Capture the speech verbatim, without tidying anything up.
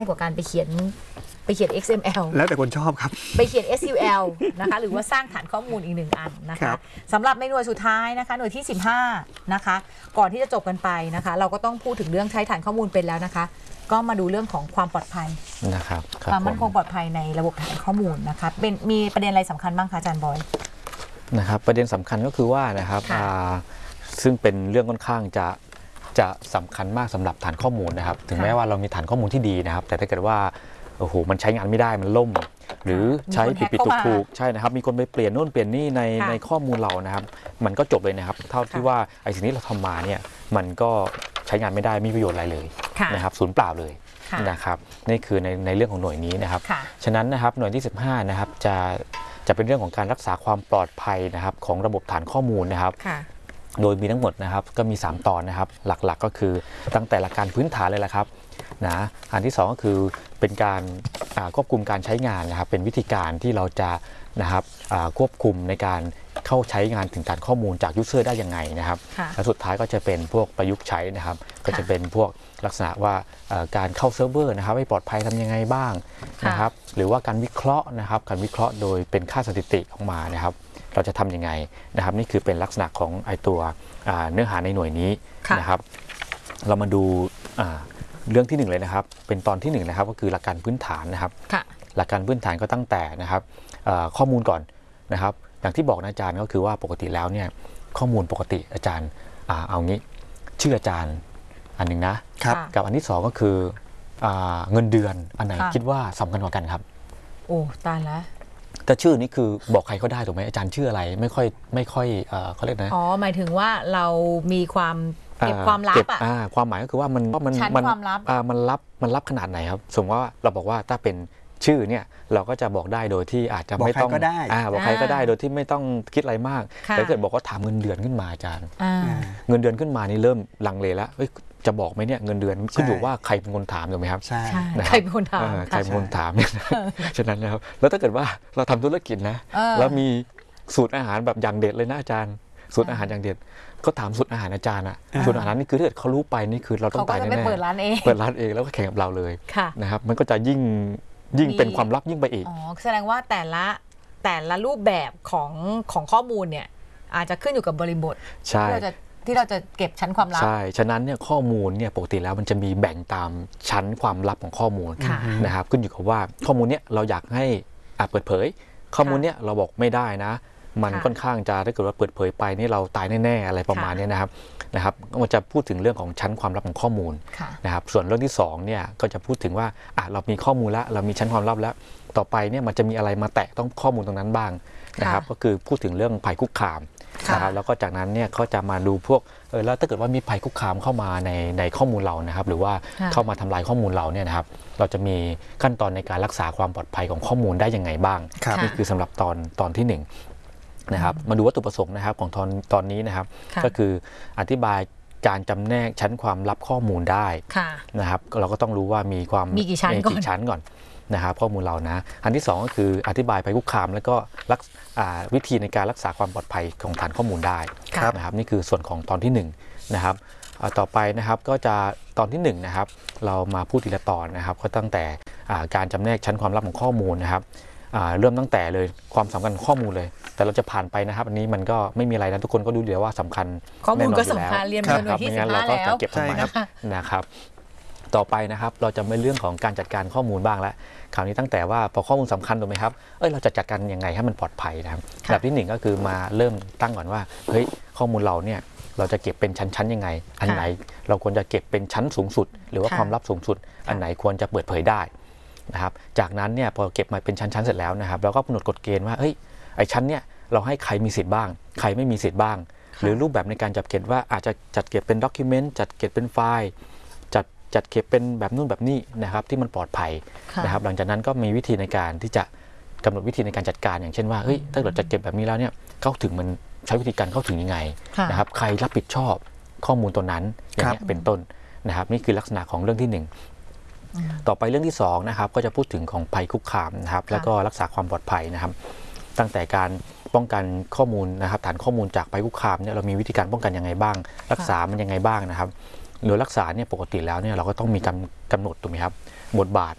กว่าการไปเขียนไปเขียน เอ็กซ์ เอ็ม แอลแล้วแต่คนชอบครับไปเขียน เอส คิว แอล นะคะหรือว่าสร้างฐานข้อมูลอีกหนึ่งอันนะคะสำหรับในหน่วยสุดท้ายนะคะหน่วยที่สิบห้านะคะก่อนที่จะจบกันไปนะคะเราก็ต้องพูดถึงเรื่องใช้ฐานข้อมูลเป็นแล้วนะคะก็มาดูเรื่องของความปลอดภัยนะครับความมั่นคงปลอดภัยในระบบฐานข้อมูลนะคะเป็นมีประเด็นอะไรสำคัญบ้างคะอาจารย์บอยนะครับประเด็นสำคัญก็คือว่านะครับซึ่งเป็นเรื่องค่อนข้างจะจะสำคัญมากสำหรับฐานข้อมูลนะครับถึงแม้ว่าเรามีฐานข้อมูลที่ดีนะครับแต่ถ้าเกิดว่าโอ้โหมันใช้งานไม่ได้มันล่มหรือใช้ผิดผิดถูกถูกใช่นะครับมีคนไปเปลี่ยนโน่นเปลี่ยนนี่ในในข้อมูลเรานะครับมันก็จบเลยนะครับเท่าที่ว่าไอ้สิ่งที่เราทำมาเนี่ยมันก็ใช้งานไม่ได้ไม่มีประโยชน์อะไรเลยนะครับศูนย์เปล่าเลยนะครับนี่คือในในเรื่องของหน่วยนี้นะครับฉะนั้นนะครับหน่วยที่สิบห้านะครับจะจะเป็นเรื่องของการรักษาความปลอดภัยนะครับของระบบฐานข้อมูลนะครับโดยมีทั้งหมดนะครับก็มีสามตอนนะครับหลักๆก็คือตั้งแต่หลักการพื้นฐานเลยแหละครับนะอันที่สองก็คือเป็นการควบคุมการใช้งานนะครับเป็นวิธีการที่เราจะนะครับควบคุมในการเข้าใช้งานถึงฐานข้อมูลจากยูเซอร์ได้ยังไงนะครับและสุดท้ายก็จะเป็นพวกประยุกต์ใช้นะครับก็จะเป็นพวกลักษณะว่าการเข้าเซิร์ฟเวอร์นะครับให้ปลอดภัยทำยังไงบ้างนะครับหรือว่าการวิเคราะห์นะครับการวิเคราะห์โดยเป็นค่าสถิติออกมานะครับเราจะทำยังไงนะครับนี่คือเป็นลักษณะของไอตัวเนื้อหาในหน่วยนี้นะครับเรามาดูเรื่องที่หนึ่งเลยนะครับเป็นตอนที่หนึ่งนะครับก็คือหลักการพื้นฐานนะครับหลักการพื้นฐานก็ตั้งแต่นะครับข้อมูลก่อนนะครับอย่างที่บอกนะอาจารย์ก็คือว่าปกติแล้วเนี่ยข้อมูลปกติอาจารย์เอางี้ชื่ออาจารย์อันหนึ่งนะกับอันที่สองก็คือเงินเดือนอันไหนคิดว่าสำคัญกว่ากันครับโอ้ตายแล้วแต่ชื่อนี้คือบอกใครก็ได้ถูกไหมอาจารย์ชื่ออะไรไม่ค่อยไม่ค่อยเขาเรียกนะอ๋อหมายถึงว่าเรามีความเก็บความลับอ่ะความหมายก็คือว่ามันมันมันความลับมันลับมันลับขนาดไหนครับสมมติว่าเราบอกว่าถ้าเป็นชื่อเนี่ยเราก็จะบอกได้โดยที่อาจจะไม่ต้องบอกใครก็ได้โดยที่ไม่ต้องคิดอะไรมากแต่เกิดบอกว่าถามเงินเดือนขึ้นมาอาจารย์เงินเดือนขึ้นมานี่เริ่มลังเลแล้วจะบอกไหมเนี่ยเงินเดือนขึ้นอยู่ว่าใครเป็นคนถามถูกไหมครับใช่ใครเป็นคนถามใครเป็นคนถามเนี่ยฉะนั้นแล้วแล้วถ้าเกิดว่าเราทำธุรกิจนะแล้วมีสูตรอาหารแบบอย่างเด็ดเลยนะอาจารย์สูตรอาหารอย่างเด็ดก็ถามสูตรอาหารอาจารย์อะสูตรอาหารนี่คือถ้าเกิดเขารู้ไปนี่คือเราต้องตายแน่ๆเปิดร้านเองเปิดร้านเองแล้วก็แข่งกับเราเลยนะครับมันก็จะยิ่งยิ่งเป็นความลับยิ่งไปอีกอ๋อแสดงว่าแต่ละแต่ละรูปแบบของของข้อมูลเนี่ยอาจจะขึ้นอยู่กับบริบทที่เราจะที่เราจะเก็บชั้นความลับใช่ฉะนั้นเนี่ยข้อมูลเนี่ยปกติแล้วมันจะมีแบ่งตามชั้นความลับของข้อมูลนะครับขึ้นอยู่กับว่าข้อมูลเนี่ยเราอยากให้เปิดเผยข้อมูลเนี่ยเราบอกไม่ได้นะมันค่อนข้างจะถ้าเกิดว่าเปิดเผยไปนี่เราตายแน่ๆอะไรประมาณนี้นะครับนะครับมันจะพูดถึงเรื่องของชั้นความลับของข้อมูลนะครับส่วนเรื่องที่สองเนี่ยก็จะพูดถึงว่าอ่ะเรามีข้อมูลแล้วเรามีชั้นความลับแล้วต่อไปเนี่ยมันจะมีอะไรมาแตะต้องข้อมูลตรงนั้นบ้างนะครับก็คือพูดถึงเรื่องภัยคุกคามนะครับแล้วก็จากนั้นเนี่ยเขาจะมาดูพวกเออแล้วถ้าเกิดว่ามีภัยคุกคามเข้ามาในในข้อมูลเรานะครับหรือว่าเข้ามาทำลายข้อมูลเราเนี่ยนะครับเราจะมีขั้นตอนในการรักษาความปลอดภัยของข้อมูลได้ยังไงบ้างนี่คือสำหรับตอนตอนที่หนึ่งนะครับมาดูวัตถุประสงค์นะครับของตอนตอนนี้นะครับก็คืออธิบายการจำแนกชั้นความลับข้อมูลได้นะครับเราก็ต้องรู้ว่ามีความมีกี่ชั้นก่อนชั้นก่อนนะครับข้อมูลเรานะอันที่สองก็คืออธิบายภัยคุกคามแล้วก็วิธีในการรักษาความปลอดภัยของฐานข้อมูลได้นะครับนี่คือส่วนของตอนที่หนึ่งนะครับต่อไปนะครับก็จะตอนที่หนึ่งนะครับเรามาพูดทีละตอนนะครับก็ตั้งแต่การจำแนกชั้นความลับของข้อมูลนะครับเริ่มตั้งแต่เลยความสำคัญข้อมูลเลยแต่เราจะผ่านไปนะครับอันนี้มันก็ไม่มีอะไรนะทุกคนก็ดูเดี๋ยวว่าสำคัญข้อมูลก็สำคัญเรียนมาหน่วยที่สิบห้าแล้วเราก็จะเก็บทำไมนะครับต่อไปนะครับเราจะไม่เรื่องของการจัดการข้อมูลบ้างแล้วคราวนี้ตั้งแต่ว่าพอข้อมูลสำคัญถูกไหมครับเอ้ยเราจะจัดการยังไงให้มันปลอดภัยนะครับแบบที่หนึ่งก็คือมาเริ่มตั้งก่อนว่าเฮ้ยข้อมูลเราเนี่ยเราจะเก็บเป็นชั้นๆยังไงอันไหนเราควรจะเก็บเป็นชั้นสูงสุดหรือว่าความลับสูงสุดอันไหนควรจะเปิดเผยได้นะครับจากนั้นเนี่ยพอเก็บมาเป็นชั้นๆเสร็จแล้วนะครับเราก็กำหนดกฎเกณฑ์ว่าเฮ้ยไอ้ชั้นเนี่ยเราให้ใครมีสิทธิ์บ้างใครไม่มีสิทธิ์บ้างหรือรูปแบบในการจัดเก็บว่าอาจจะจัดเก็บเป็นด็อกิเมนต์จัดเก็บเป็นไฟล์จัดจัดเก็บเป็นแบบนู่นแบบนี้นะครับที่มันปลอดภัยนะครับหลังจากนั้นก็มีวิธีในการที่จะกำหนดวิธีในการจัดการอย่างเช่นว่าเฮ้ยถ้าเราจะเก็บแบบนี้แล้วเนี่ยเข้าถึงมันใช้วิธีการเข้าถึงยังไงนะครับใครรับผิดชอบข้อมูลตัวนั้นอย่างนี้เป็นต้นนะครับนี่คือลักษณะของเรื่องที่หนึ่งต่อไปเรื่องที่สองนะครับก็จะพูดถึงของภัยคุกคามนะครับแล้วก็รักษาความปลอดภัยนะครับตั้งแต่การป้องกันข้อมูลนะครับฐานข้อมูลจากภัยคุกคามเนี่ยเรามีวิธีการป้องกันยังไงบ้างรักษามันยังไงบ้างนะครับโดยรักษาเนี่ยปกติแล้วเนี่ยเราก็ต้องมีกำกำหนดถูกไหมครับบทบาท